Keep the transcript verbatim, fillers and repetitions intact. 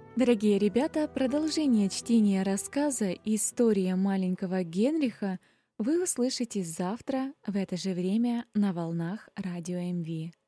Дорогие ребята, продолжение чтения рассказа «История маленького Генриха» вы услышите завтра в это же время на волнах Радио МВ.